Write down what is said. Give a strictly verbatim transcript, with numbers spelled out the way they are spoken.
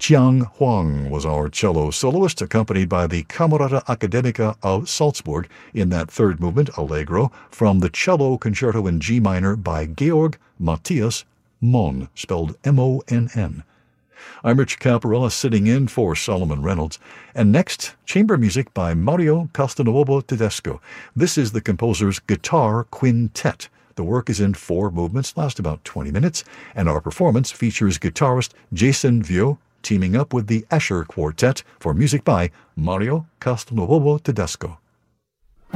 Jiang Huang was our cello soloist, accompanied by the Camerata Academica of Salzburg in that third movement, Allegro, from the Cello Concerto in G minor by Georg Matthias Monn, spelled M O N N. I'm Rich Caparella, sitting in for Solomon Reynolds. And next, chamber music by Mario Castelnuovo Tedesco. This is the composer's Guitar Quintet. The work is in four movements, last about twenty minutes, and our performance features guitarist Jason Viau teaming up with the Escher Quartet for music by Mario Castelnuovo Tedesco.